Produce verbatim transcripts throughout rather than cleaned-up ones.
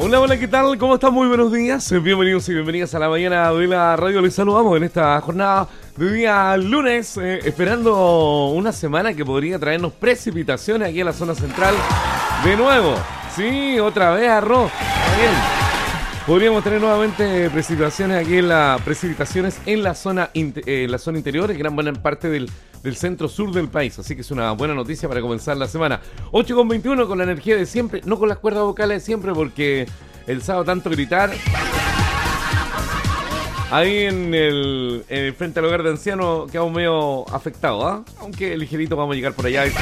Hola, hola, ¿qué tal? ¿Cómo están? Muy buenos días. Bienvenidos y bienvenidas a la mañana de la radio. Les saludamos en esta jornada de día lunes, eh, esperando una semana que podría traernos precipitaciones aquí en la zona central. De nuevo, sí, otra vez arroz. Está bien. Podríamos tener nuevamente precipitaciones aquí en la precipitaciones en la zona in- eh, la zona interior, en gran buena parte del, del centro sur del país. Así que es una buena noticia para comenzar la semana. ocho con veintiuno con la energía de siempre, no con las cuerdas vocales de siempre, porque el sábado tanto gritar. Ahí en el, en el frente al hogar de ancianos quedamos medio afectados, ¿ah? ¿eh? Aunque ligerito vamos a llegar por allá. ¿No?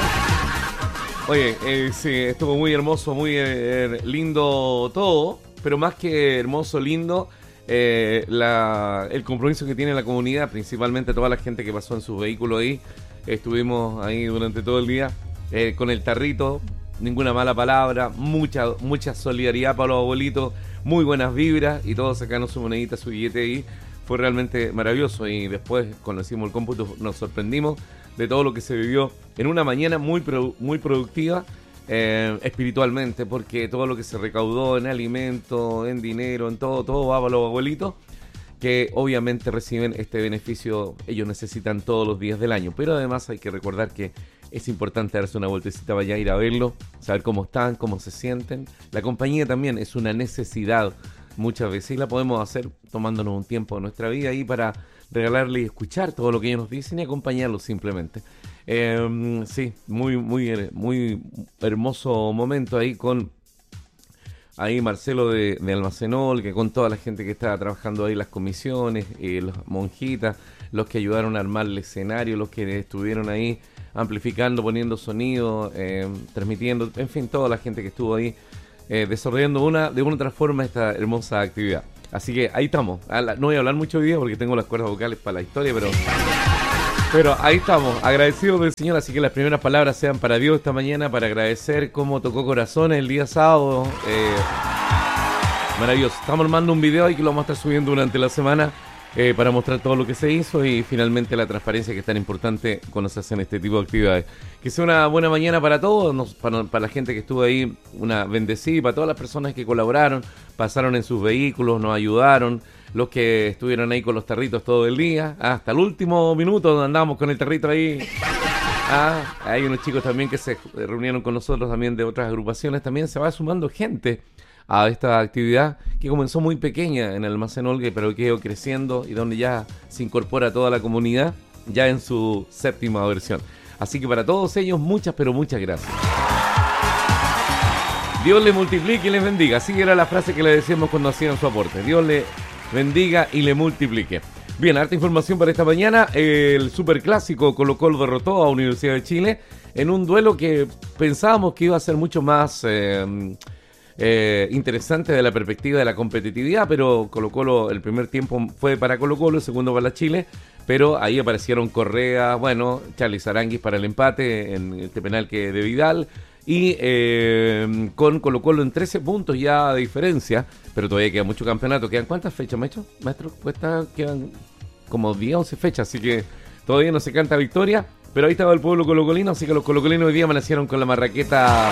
Oye, eh, sí, estuvo muy hermoso, muy eh, lindo todo. Pero más que hermoso, lindo, eh, la, el compromiso que tiene la comunidad, principalmente toda la gente que pasó en sus vehículos ahí. Estuvimos ahí durante todo el día eh, con el tarrito, ninguna mala palabra, mucha mucha solidaridad para los abuelitos, muy buenas vibras y todos sacaron su monedita, su billete ahí. Fue realmente maravilloso y después cuando hicimos el cómputo nos sorprendimos de todo lo que se vivió en una mañana muy, produ- muy productiva. Eh, espiritualmente, porque todo lo que se recaudó en alimentos, en dinero, en todo, todo va para los abuelitos, que obviamente reciben este beneficio, ellos necesitan todos los días del año, pero además hay que recordar que es importante darse una vueltecita, vaya a ir a verlo, saber cómo están, cómo se sienten. La compañía también es una necesidad muchas veces y la podemos hacer tomándonos un tiempo de nuestra vida ahí para regalarle y escuchar todo lo que ellos nos dicen y acompañarlos simplemente. Eh, sí, muy, muy, muy hermoso momento ahí con ahí Marcelo de, de Almacenol, que con toda la gente que estaba trabajando ahí, las comisiones, eh, las monjitas, los que ayudaron a armar el escenario, los que estuvieron ahí amplificando, poniendo sonido, eh, transmitiendo, en fin, toda la gente que estuvo ahí eh, desarrollando una de una u otra forma esta hermosa actividad. Así que ahí estamos. No voy a hablar mucho hoy día porque tengo las cuerdas vocales para la historia, pero... Pero ahí estamos, agradecidos del Señor, así que las primeras palabras sean para Dios esta mañana, para agradecer cómo tocó corazones el día sábado. Eh, maravilloso. Estamos armando un video ahí que lo vamos a estar subiendo durante la semana eh, para mostrar todo lo que se hizo y finalmente la transparencia que es tan importante cuando se hacen este tipo de actividades. Que sea una buena mañana para todos, nos, para, para la gente que estuvo ahí, una bendecida, para todas las personas que colaboraron, pasaron en sus vehículos, nos ayudaron. Los que estuvieron ahí con los tarritos todo el día, hasta el último minuto donde andábamos con el tarrito ahí. Ah, hay unos chicos también que se reunieron con nosotros también de otras agrupaciones. También se va sumando gente a esta actividad que comenzó muy pequeña en el Almacén Olga, pero que quedó creciendo y donde ya se incorpora toda la comunidad ya en su séptima versión. Así que para todos ellos, muchas, pero muchas gracias. Dios les multiplique y les bendiga. Así era la frase que le decíamos cuando hacían su aporte. Dios le bendiga y le multiplique. Bien, harta información para esta mañana. El superclásico Colo-Colo derrotó a Universidad de Chile en un duelo que pensábamos que iba a ser mucho más eh, eh, interesante de la perspectiva de la competitividad, pero Colo-Colo, el primer tiempo fue para Colo-Colo, el segundo para Chile, pero ahí aparecieron Correa, bueno, Charly Aranguis para el empate en este penal que de Vidal. Y eh, con Colo-Colo en trece puntos ya de diferencia, pero todavía queda mucho campeonato. ¿Quedan cuántas fechas, maestro? Maestro, cuesta, quedan como diez, once fechas, así que todavía no se canta victoria. Pero ahí estaba el pueblo colocolino, así que los colocolinos hoy día amanecieron con la marraqueta,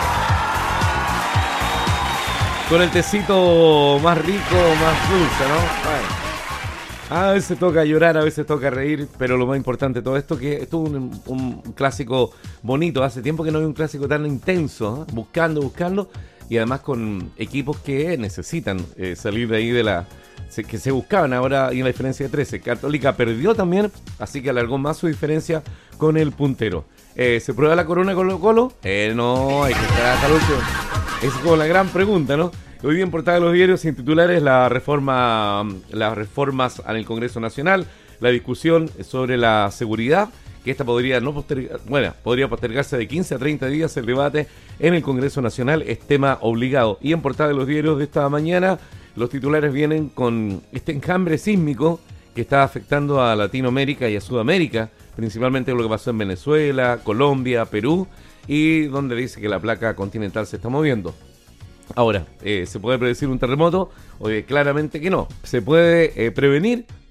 con el tecito más rico, más dulce, ¿no? Bueno. A veces toca llorar, a veces toca reír, pero lo más importante de todo esto que esto es un, un clásico bonito. Hace tiempo que no hay un clásico tan intenso, ¿eh? buscando, buscando, y además con equipos que necesitan eh, salir de ahí de la... Se, que se buscaban ahora y en la diferencia de trece. Católica perdió también, así que alargó más su diferencia con el puntero. Eh, ¿Se prueba la corona Colo-Colo? Eh, no, hay que esperar hasta el último. Esa es como la gran pregunta, ¿no? Hoy día en portada de los diarios sin titulares la reforma, las reformas en el Congreso Nacional, la discusión sobre la seguridad, que esta podría no postergar, bueno, podría postergarse de quince a treinta días el debate en el Congreso Nacional, es tema obligado. Y en portada de los diarios de esta mañana, los titulares vienen con este enjambre sísmico que está afectando a Latinoamérica y a Sudamérica, principalmente lo que pasó en Venezuela, Colombia, Perú, y donde dice que la placa continental se está moviendo. Ahora, eh, ¿se puede predecir un terremoto? Oye, claramente que no. ¿Se puede eh, prevenir?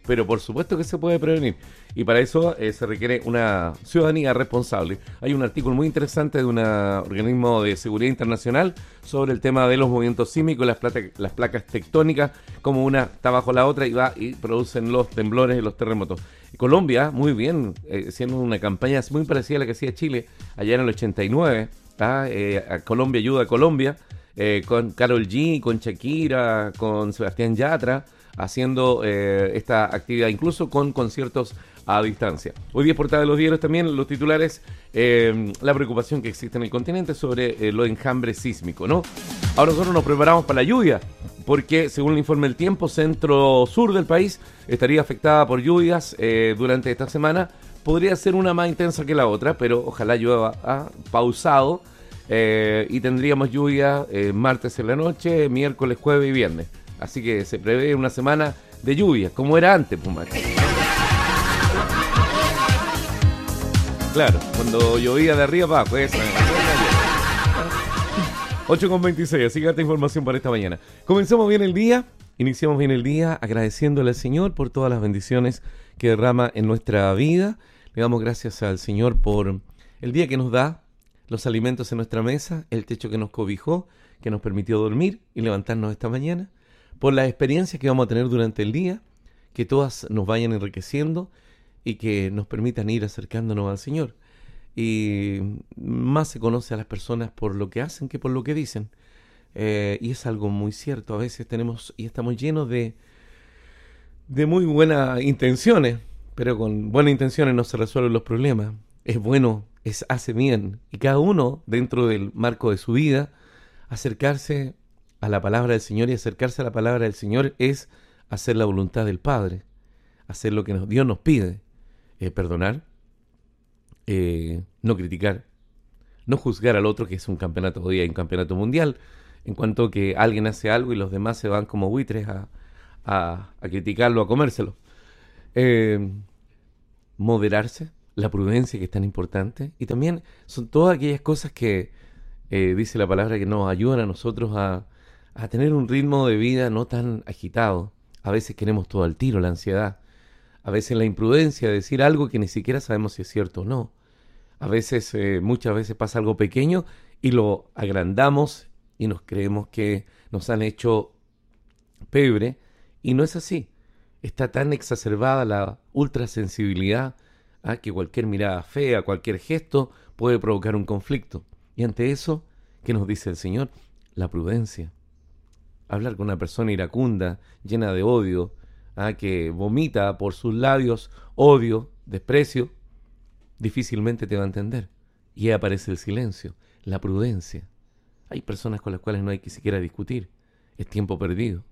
pero por supuesto que se puede prevenir. Y para eso eh, se requiere una ciudadanía responsable. Hay un artículo muy interesante de un organismo de seguridad internacional sobre el tema de los movimientos sísmicos, las, plata, las placas tectónicas, como una está bajo la otra y va y producen los temblores y los terremotos. Colombia, muy bien, eh, haciendo una campaña muy parecida a la que hacía Chile allá en el ochenta y nueve. ¿Ah? Eh, a Colombia ayuda a Colombia, eh, con Karol G, con Shakira, con Sebastián Yatra, haciendo eh, esta actividad, incluso con conciertos a distancia. Hoy día portada de los diarios también, los titulares, eh, la preocupación que existe en el continente sobre eh, lo enjambre sísmico, ¿no? Ahora nosotros nos preparamos para la lluvia, porque según el informe del tiempo, centro-sur del país estaría afectada por lluvias eh, durante esta semana. Podría ser una más intensa que la otra, pero ojalá llueva ah, pausado eh, y tendríamos lluvia eh, martes en la noche, miércoles, jueves y viernes. Así que se prevé una semana de lluvia, como era antes, Pumar. Claro, cuando llovía de arriba para abajo, esa. ocho con veintiséis, así que esta información para esta mañana. Comenzamos bien el día, iniciamos bien el día agradeciéndole al Señor por todas las bendiciones que derrama en nuestra vida. Le damos gracias al Señor por el día que nos da, los alimentos en nuestra mesa, el techo que nos cobijó, que nos permitió dormir y levantarnos esta mañana, por las experiencias que vamos a tener durante el día, que todas nos vayan enriqueciendo y que nos permitan ir acercándonos al Señor. Y más se conoce a las personas por lo que hacen que por lo que dicen. Eh, y es algo muy cierto. A veces tenemos y estamos llenos de, de muy buenas intenciones, pero con buenas intenciones no se resuelven los problemas. Es bueno, es hace bien. Y cada uno, dentro del marco de su vida, acercarse a la palabra del Señor, y acercarse a la palabra del Señor es hacer la voluntad del Padre, hacer lo que nos, Dios nos pide, eh, perdonar, eh, no criticar, no juzgar al otro, que es un campeonato hoy, hay un campeonato mundial, en cuanto que alguien hace algo y los demás se van como buitres a, a, a criticarlo, a comérselo. Eh, moderarse, la prudencia, que es tan importante, y también son todas aquellas cosas que eh, dice la palabra que nos ayudan a nosotros a, a tener un ritmo de vida no tan agitado. A veces queremos todo al tiro, la ansiedad, a veces la imprudencia de decir algo que ni siquiera sabemos si es cierto o no. A veces, eh, muchas veces pasa algo pequeño y lo agrandamos y nos creemos que nos han hecho pebre, y no es así. Está tan exacerbada la ultrasensibilidad ¿ah? que cualquier mirada fea, cualquier gesto puede provocar un conflicto. Y ante eso, ¿qué nos dice el Señor? La prudencia. Hablar con una persona iracunda, llena de odio, ¿ah? que vomita por sus labios odio, desprecio, difícilmente te va a entender. Y ahí aparece el silencio, la prudencia. Hay personas con las cuales no hay que siquiera discutir. Es tiempo perdido.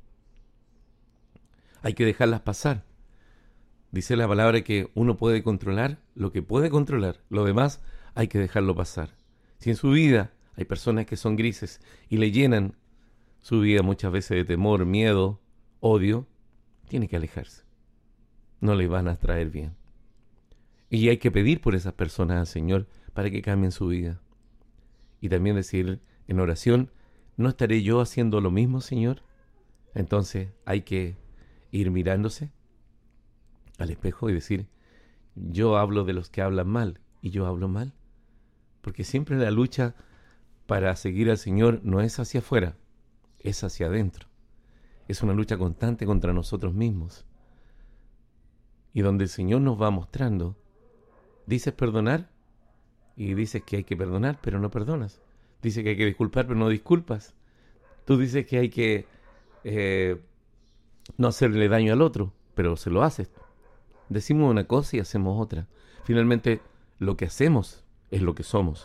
Hay que dejarlas pasar. Dice la palabra que uno puede controlar lo que puede controlar. Lo demás hay que dejarlo pasar. Si en su vida hay personas que son grises y le llenan su vida muchas veces de temor, miedo, odio, tiene que alejarse. No le van a traer bien. Y hay que pedir por esas personas al Señor para que cambien su vida. Y también decir en oración, ¿no estaré yo haciendo lo mismo, Señor? Entonces hay que ir mirándose al espejo y decir, yo hablo de los que hablan mal y yo hablo mal. Porque siempre la lucha para seguir al Señor no es hacia afuera, es hacia adentro. Es una lucha constante contra nosotros mismos. Y donde el Señor nos va mostrando, dices perdonar y dices que hay que perdonar, pero no perdonas. Dice que hay que disculpar, pero no disculpas. Tú dices que hay que eh, no hacerle daño al otro, pero se lo haces. Decimos una cosa y hacemos otra. Finalmente, lo que hacemos es lo que somos.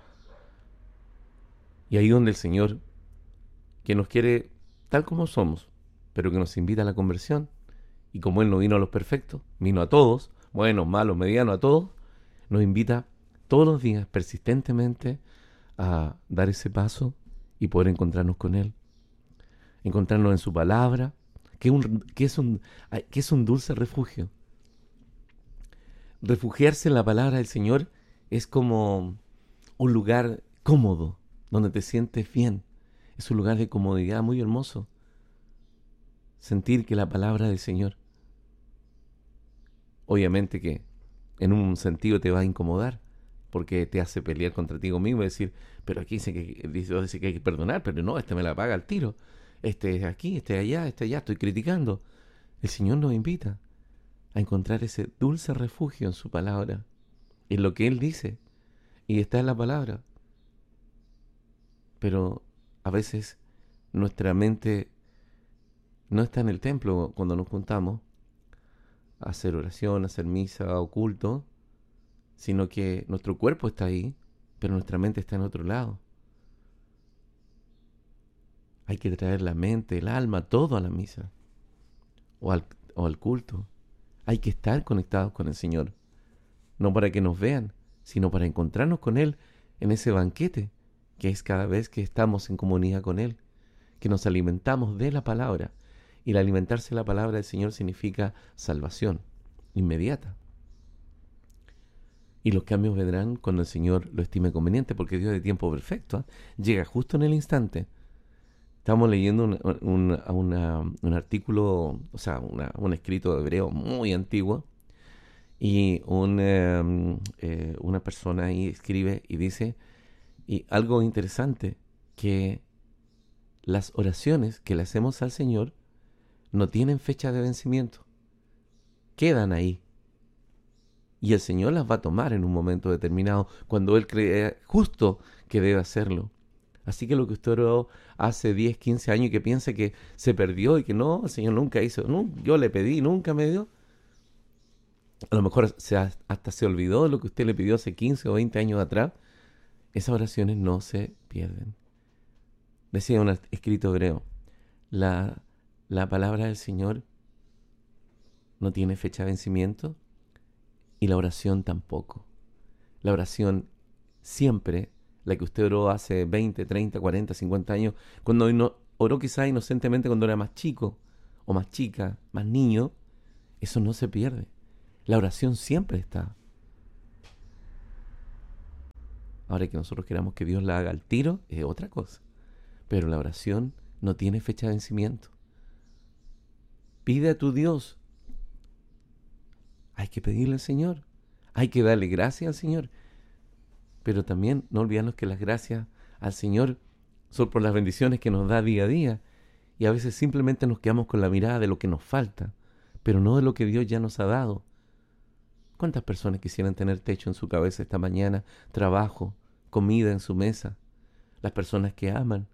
Y ahí donde el Señor, que nos quiere tal como somos, pero que nos invita a la conversión, y como Él no vino a los perfectos, vino a todos, buenos, malos, medianos, a todos, nos invita todos los días, persistentemente, a dar ese paso y poder encontrarnos con Él. Encontrarnos en su palabra, que, un, que, es un, que es un dulce refugio. Refugiarse en la palabra del Señor es como un lugar cómodo, donde te sientes bien. Es un lugar de comodidad muy hermoso. Sentir que la palabra del Señor Obviamente que en un sentido te va a incomodar, porque te hace pelear contra ti mismo y decir, pero aquí dice que, dice, dice que hay que perdonar, pero no, este me la paga al tiro. Este es aquí, este es allá, este allá, estoy criticando. El Señor nos invita a encontrar ese dulce refugio en su palabra, en lo que Él dice, y está en la palabra. Pero a veces nuestra mente no está en el templo cuando nos juntamos a hacer oración, a hacer misa o culto, sino que nuestro cuerpo está ahí, pero nuestra mente está en otro lado. Hay que traer la mente, el alma, todo a la misa o al, o al culto. Hay que estar conectados con el Señor, no para que nos vean, sino para encontrarnos con Él en ese banquete, que es cada vez que estamos en comunidad con Él, que nos alimentamos de la palabra. Y el alimentarse de la palabra del Señor significa salvación inmediata. Y los cambios vendrán cuando el Señor lo estime conveniente, porque Dios es de tiempo perfecto, ¿eh? Llega justo en el instante. Estamos leyendo un, un, una, un artículo, o sea, una, un escrito hebreo muy antiguo, y un, eh, eh, una persona ahí escribe y dice, y algo interesante, que las oraciones que le hacemos al Señor no tienen fecha de vencimiento, quedan ahí. Y el Señor las va a tomar en un momento determinado, cuando Él cree justo que debe hacerlo. Así que lo que usted oró hace diez, quince años y que piensa que se perdió y que no, el Señor nunca hizo, no, yo le pedí, nunca me dio. A lo mejor se, hasta se olvidó de lo que usted le pidió hace quince o veinte años atrás. Esas oraciones no se pierden. Decía un escrito hebreo, la, la palabra del Señor no tiene fecha de vencimiento y la oración tampoco. La oración siempre, la que usted oró hace veinte, treinta, cuarenta, cincuenta años, cuando no, oró quizá inocentemente cuando era más chico o más chica, más niño, eso no se pierde. La oración siempre está. Ahora que nosotros queramos que Dios la haga al tiro, es otra cosa. Pero la oración no tiene fecha de vencimiento. Pide a tu Dios. Hay que pedirle al Señor. Hay que darle gracias al Señor. Pero también no olvidarnos que las gracias al Señor son por las bendiciones que nos da día a día. Y a veces simplemente nos quedamos con la mirada de lo que nos falta, pero no de lo que Dios ya nos ha dado. ¿Cuántas personas quisieran tener techo en su cabeza esta mañana, trabajo, comida en su mesa? Las personas que aman.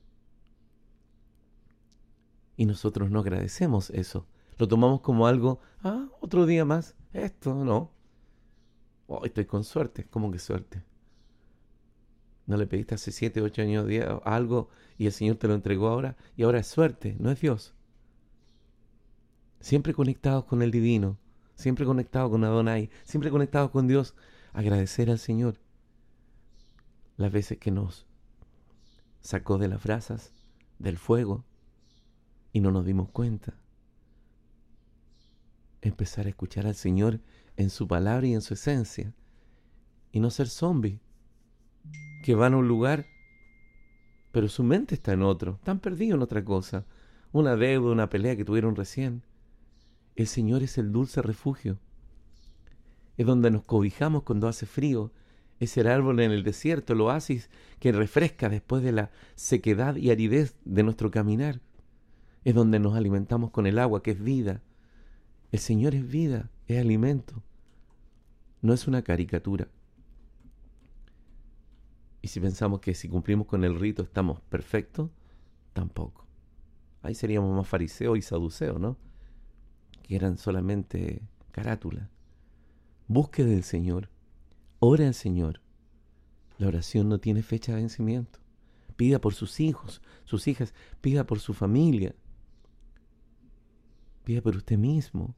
Y nosotros no agradecemos eso. Lo tomamos como algo, ah, otro día más. Esto, no. Oh, estoy con suerte. ¿Cómo que suerte? ¿No le pediste hace siete, ocho años día algo y el Señor te lo entregó ahora? Y ahora es suerte, no es Dios. Siempre conectados con el divino, siempre conectados con Adonai, siempre conectados con Dios. Agradecer al Señor las veces que nos sacó de las brasas, del fuego, y no nos dimos cuenta. Empezar a escuchar al Señor en su palabra y en su esencia, y no ser zombies que van a un lugar, pero su mente está en otro, están perdidos en otra cosa, una deuda, una pelea que tuvieron recién. El Señor es el dulce refugio, es donde nos cobijamos cuando hace frío, es el árbol en el desierto, el oasis que refresca después de la sequedad y aridez de nuestro caminar, es donde nos alimentamos con el agua que es vida. El Señor es vida, es alimento, no es una caricatura. Y si pensamos que si cumplimos con el rito estamos perfectos, tampoco. Ahí seríamos más fariseos y saduceos, ¿no? Que eran solamente carátula. Busque del Señor, ore al Señor. La oración no tiene fecha de vencimiento. Pida por sus hijos, sus hijas, pida por su familia. Pida por usted mismo.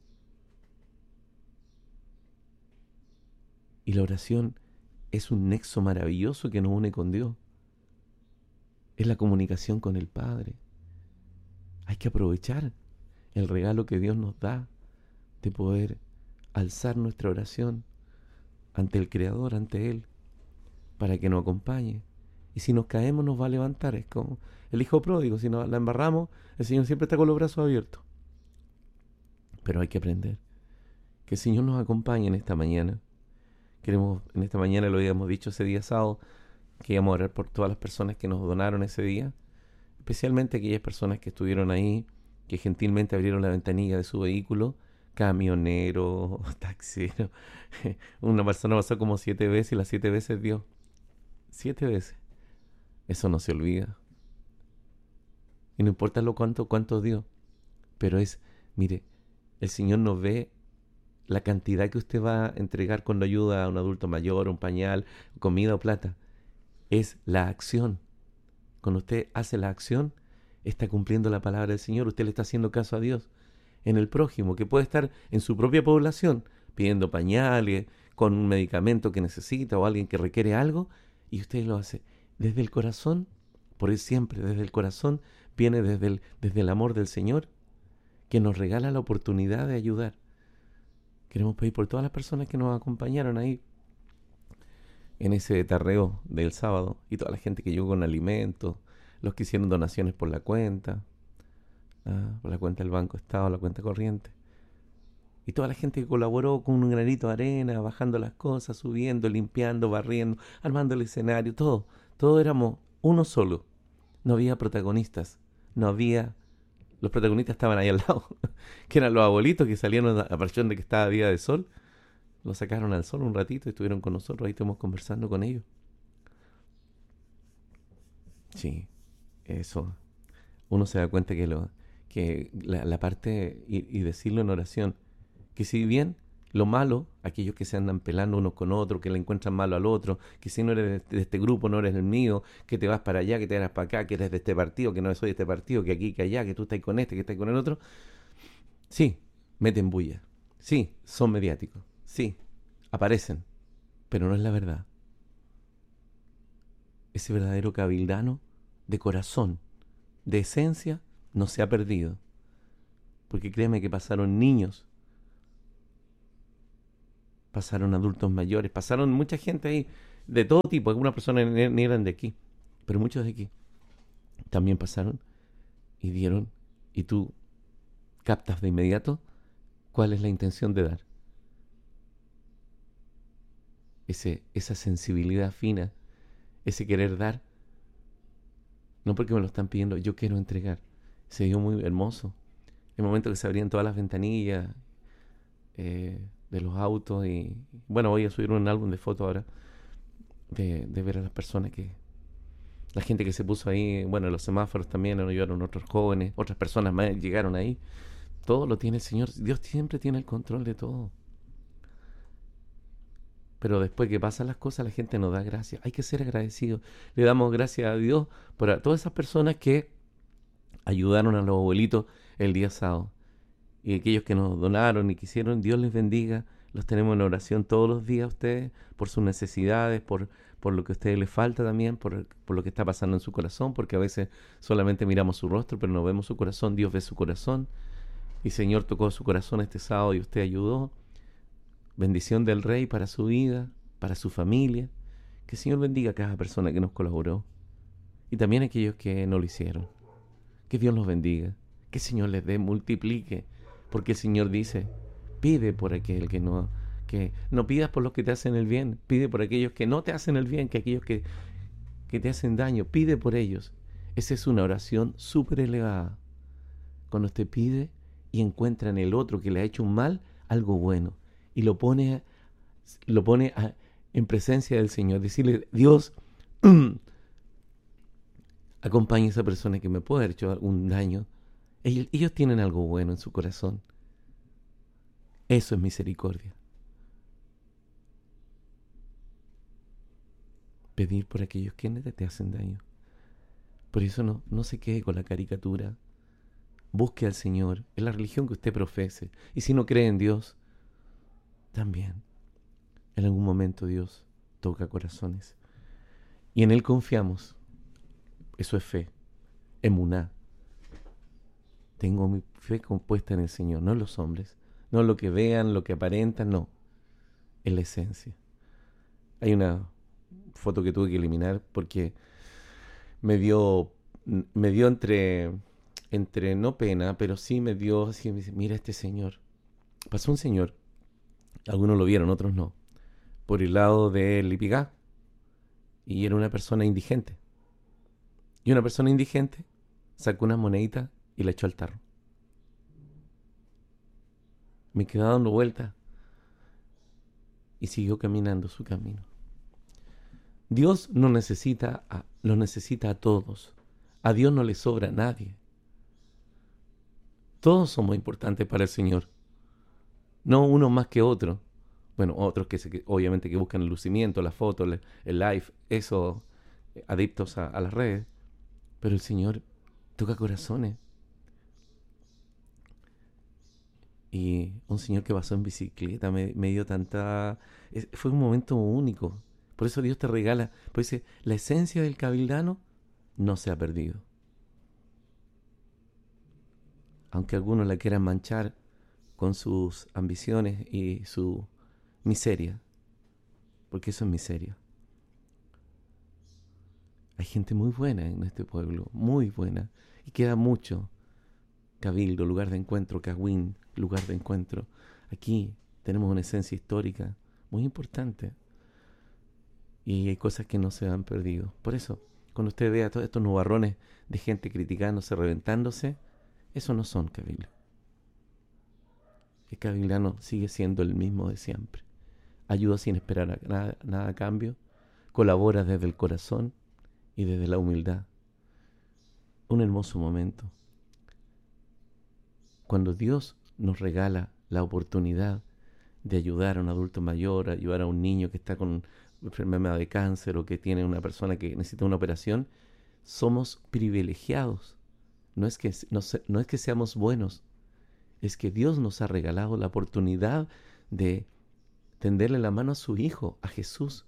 Y la oración es un nexo maravilloso que nos une con Dios. Es la comunicación con el Padre. Hay que aprovechar el regalo que Dios nos da de poder alzar nuestra oración ante el Creador, ante Él, para que nos acompañe. Y si nos caemos nos va a levantar. Es como el hijo pródigo, si nos la embarramos, el Señor siempre está con los brazos abiertos. Pero hay que aprender. Que el Señor nos acompañe en esta mañana. Queremos, en esta mañana lo habíamos dicho ese día sábado, que íbamos a orar por todas las personas que nos donaron ese día, especialmente aquellas personas que estuvieron ahí, que gentilmente abrieron la ventanilla de su vehículo, camionero, taxero. Una persona pasó como siete veces y las siete veces dio. Siete veces. Eso no se olvida. Y no importa lo cuánto, cuánto dio, pero es, mire, el Señor no ve la cantidad que usted va a entregar cuando ayuda a un adulto mayor, un pañal, comida o plata. Es la acción. Cuando usted hace la acción, está cumpliendo la palabra del Señor. Usted le está haciendo caso a Dios. En el prójimo, que puede estar en su propia población, pidiendo pañales, con un medicamento que necesita o alguien que requiere algo, y usted lo hace desde el corazón, por él siempre, desde el corazón, viene desde el, desde el amor del Señor, que nos regala la oportunidad de ayudar. Queremos pedir por todas las personas que nos acompañaron ahí en ese tarreo del sábado, y toda la gente que llegó con alimentos, los que hicieron donaciones por la cuenta, ah, por la cuenta del Banco Estado, la cuenta corriente, y toda la gente que colaboró con un granito de arena, bajando las cosas, subiendo, limpiando, barriendo, armando el escenario, todo, todos éramos uno solo. No había protagonistas, no había... Los protagonistas estaban ahí al lado, que eran los abuelitos que salieron a la aparición de que estaba día de sol. Los sacaron al sol un ratito y estuvieron con nosotros, ahí estuvimos conversando con ellos. Sí, eso. Uno se da cuenta que, lo, que la, la parte, y, y decirlo en oración, que si bien lo malo, aquellos que se andan pelando unos con otros, que le encuentran malo al otro, que si no eres de este grupo, no eres el mío, que te vas para allá, que te vas para acá, que eres de este partido, que no soy de este partido, que aquí, que allá, que tú estás con este, que estás con el otro, sí, meten bulla, sí, son mediáticos, sí, aparecen, pero no es la verdad. Ese verdadero cabildano de corazón, de esencia, no se ha perdido, porque créeme que pasaron niños, pasaron adultos mayores, pasaron mucha gente ahí, de todo tipo, algunas personas ni, ni eran de aquí, pero muchos de aquí también pasaron y dieron, y tú captas de inmediato cuál es la intención de dar. Ese, esa sensibilidad fina, ese querer dar, no porque me lo están pidiendo, yo quiero entregar. Se dio muy hermoso. El momento que se abrían todas las ventanillas, eh, de los autos y bueno, voy a subir un álbum de fotos ahora de, de ver a las personas que la gente que se puso ahí, bueno, los semáforos también nos ayudaron otros jóvenes, otras personas más llegaron ahí. Todo lo tiene el Señor. Dios siempre tiene el control de todo, pero después que pasan las cosas la gente nos da gracias. Hay que ser agradecidos. Le damos gracias a Dios por a todas esas personas que ayudaron a los abuelitos el día sábado. Y aquellos que nos donaron y quisieron, Dios les bendiga. Los tenemos en oración todos los días a ustedes, por sus necesidades, por, por lo que a ustedes les falta también, por, por lo que está pasando en su corazón, porque a veces solamente miramos su rostro, pero no vemos su corazón. Dios ve su corazón. Y Señor tocó su corazón este sábado y usted ayudó. Bendición del Rey para su vida, para su familia. Que el Señor bendiga a cada persona que nos colaboró. Y también a aquellos que no lo hicieron. Que Dios los bendiga. Que el Señor les dé, multiplique. Porque el Señor dice, pide por aquel que no, que no pidas por los que te hacen el bien, pide por aquellos que no te hacen el bien, que aquellos que, que te hacen daño, pide por ellos. Esa es una oración súper elevada. Cuando usted pide y encuentra en el otro que le ha hecho un mal, algo bueno, y lo pone, lo pone a, en presencia del Señor, decirle, Dios, acompaña a esa persona que me puede haber hecho algún daño. Ellos, ellos tienen algo bueno en su corazón. Eso es misericordia. Pedir por aquellos que te hacen daño. Por eso no, no se quede con la caricatura. Busque al Señor en la religión que usted profese. Y si no cree en Dios, también en algún momento Dios toca corazones. Y en Él confiamos. Eso es fe. Emuná. Tengo mi fe compuesta en el Señor, no en los hombres, no en lo que vean, lo que aparentan, no, en la esencia. Hay una foto que tuve que eliminar porque me dio, me dio entre, entre no pena, pero sí me dio, así, me dice, mira este señor. Pasó un señor Algunos lo vieron, otros no. Por el lado del Lipigá. Y era una persona indigente. Y una persona indigente sacó una monedita y la echó al tarro. Me quedé dando vueltas y siguió caminando su camino. Dios no necesita a, los necesita a todos. A Dios no le sobra a nadie. Todos somos importantes para el Señor. No uno más que otro. Bueno, otros que, se, que obviamente que buscan el lucimiento, la foto, el, el live, eso, adictos a, a las redes. Pero el Señor toca corazones. Y un señor que pasó en bicicleta me, me dio tanta... Es, fue un momento único. Por eso Dios te regala. Por eso la esencia del cabildano no se ha perdido. Aunque algunos la quieran manchar con sus ambiciones y su miseria. Porque eso es miseria. Hay gente muy buena en este pueblo. Muy buena. Y queda mucho. Cabildo, lugar de encuentro, Cagüín, lugar de encuentro. Aquí tenemos una esencia histórica muy importante y hay cosas que no se han perdido. Por eso, cuando usted vea todos estos nubarrones de gente criticándose, reventándose, eso no son Cabildo. El cabilano sigue siendo el mismo de siempre. Ayuda sin esperar a nada, nada a cambio, colabora desde el corazón y desde la humildad. Un hermoso momento. Cuando Dios nos regala la oportunidad de ayudar a un adulto mayor, ayudar a un niño que está con enfermedad de cáncer o que tiene una persona que necesita una operación, somos privilegiados. No es que, no, no es que seamos buenos, es que Dios nos ha regalado la oportunidad de tenderle la mano a su Hijo, a Jesús.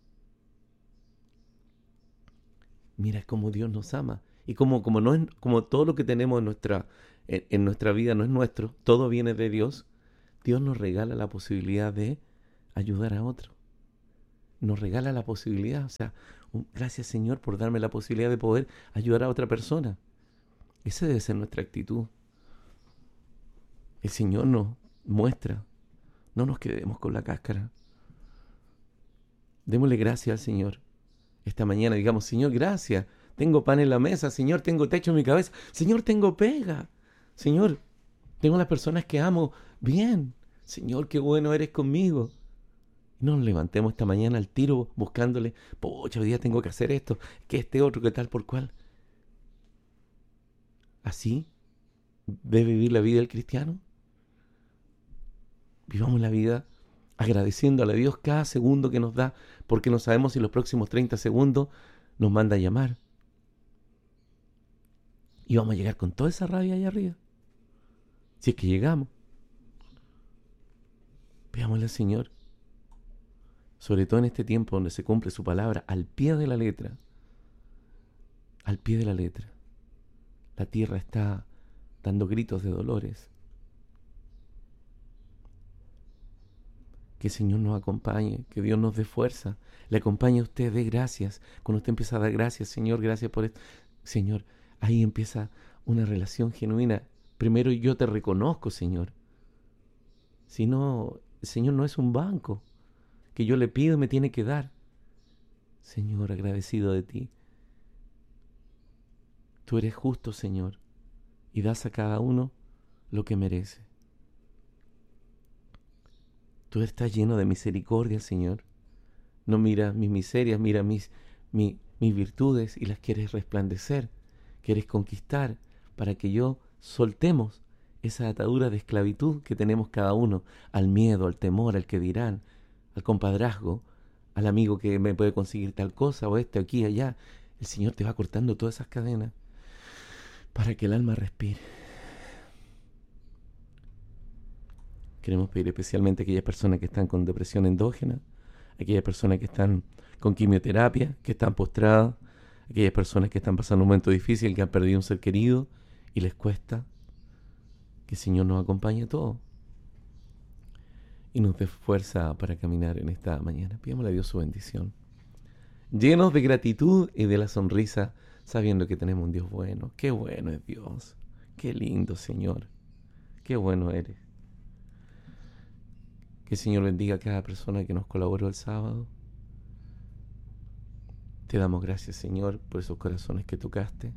Mira cómo Dios nos ama. Y como, como, no es, como todo lo que tenemos en nuestra, en, en nuestra vida no es nuestro, todo viene de Dios, Dios nos regala la posibilidad de ayudar a otro. Nos regala la posibilidad, o sea, un, gracias Señor por darme la posibilidad de poder ayudar a otra persona. Esa debe ser nuestra actitud. El Señor nos muestra, no nos quedemos con la cáscara. Démosle gracias al Señor. Esta mañana digamos, Señor, gracias. Tengo pan en la mesa, Señor, tengo techo en mi cabeza. Señor, tengo pega. Señor, tengo las personas que amo bien. Señor, qué bueno eres conmigo. No nos levantemos esta mañana al tiro buscándole, pocha, hoy día tengo que hacer esto, que este otro, que tal por cual. ¿Así debe vivir la vida del cristiano? Vivamos la vida agradeciéndole a Dios cada segundo que nos da, porque no sabemos si los próximos treinta segundos nos manda a llamar. Y vamos a llegar con toda esa rabia allá arriba. Si es que llegamos. Veámosle al Señor. Sobre todo en este tiempo donde se cumple su palabra al pie de la letra. Al pie de la letra. La tierra está dando gritos de dolores. Que el Señor nos acompañe, que Dios nos dé fuerza. Le acompañe a usted, dé gracias. Cuando usted empieza a dar gracias, Señor, gracias por esto. Señor, ahí empieza una relación genuina. Primero yo te reconozco, Señor. Si no, el Señor no es un banco que yo le pido y me tiene que dar. Señor, agradecido de ti. Tú eres justo, Señor, y das a cada uno lo que merece. Tú estás lleno de misericordia, Señor. No miras mis miserias, mira mis, mi, mis virtudes y las quieres resplandecer. Quieres conquistar para que yo soltemos esa atadura de esclavitud que tenemos cada uno al miedo, al temor, al que dirán, al compadrazgo, al amigo que me puede conseguir tal cosa o este aquí, allá. El Señor te va cortando todas esas cadenas para que el alma respire. Queremos pedir especialmente a aquellas personas que están con depresión endógena, aquellas personas que están con quimioterapia, que están postradas, aquellas personas que están pasando un momento difícil, que han perdido un ser querido y les cuesta. Que el Señor nos acompañe a todos y nos dé fuerza para caminar en esta mañana. Pidámosle a Dios su bendición. Llenos de gratitud y de la sonrisa, sabiendo que tenemos un Dios bueno. Qué bueno es Dios. Qué lindo, Señor. Qué bueno eres. Que el Señor bendiga a cada persona que nos colaboró el sábado. Te damos gracias, Señor, por esos corazones que tocaste.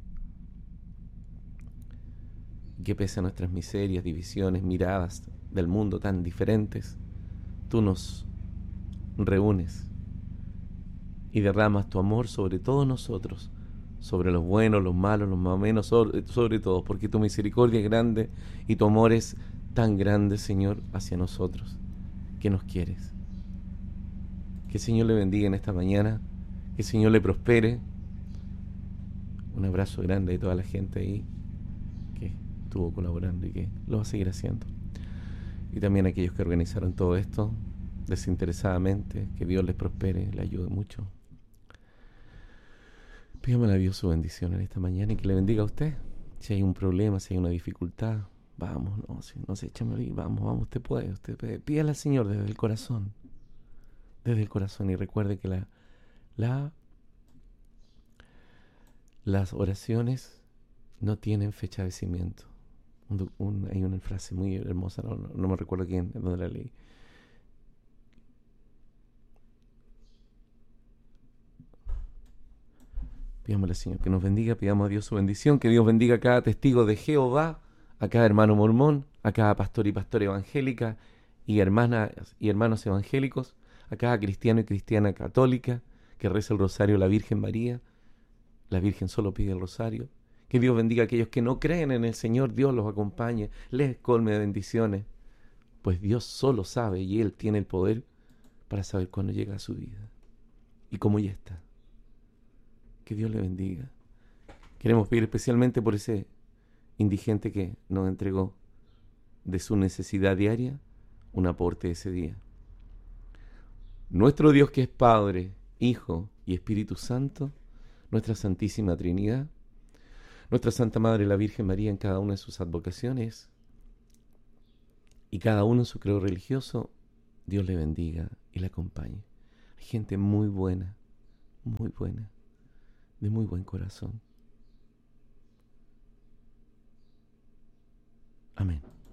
Que pese a nuestras miserias, divisiones, miradas del mundo tan diferentes, tú nos reúnes y derramas tu amor sobre todos nosotros, sobre los buenos, los malos, los más o menos, sobre, sobre todo, porque tu misericordia es grande y tu amor es tan grande, Señor, hacia nosotros, que nos quieres. Que el Señor le bendiga en esta mañana, que el Señor le prospere. Un abrazo grande de toda la gente ahí que estuvo colaborando y que lo va a seguir haciendo. Y también a aquellos que organizaron todo esto desinteresadamente, que Dios les prospere, le ayude mucho. Pídame a Dios su bendición en esta mañana y que le bendiga a usted. Si hay un problema, si hay una dificultad, vamos, no, si, no se echa a morir, vamos, vamos, usted puede, usted puede. Pídale al Señor desde el corazón, desde el corazón, y recuerde que la, la, las oraciones no tienen fecha de vencimiento. Un, un, hay una frase muy hermosa, no, no, no me recuerdo quién, dónde la leí. Pidámosle al Señor que nos bendiga, pidamos a Dios su bendición, que Dios bendiga a cada testigo de Jehová, a cada hermano mormón, a cada pastor y pastora evangélica y hermanas y hermanos evangélicos, a cada cristiano y cristiana católica que reza el rosario a la Virgen María. La Virgen solo pide el rosario. Que Dios bendiga a aquellos que no creen en el Señor, Dios los acompañe, les colme de bendiciones, pues Dios solo sabe y Él tiene el poder para saber cuándo llega a su vida y cómo ya está. Que Dios le bendiga. Queremos pedir especialmente por ese indigente que nos entregó de su necesidad diaria un aporte ese día. Nuestro Dios, que es Padre, Hijo y Espíritu Santo, nuestra Santísima Trinidad, nuestra Santa Madre la Virgen María en cada una de sus advocaciones y cada uno en su credo religioso, Dios le bendiga y le acompañe. Hay gente muy buena, muy buena, de muy buen corazón. Amén.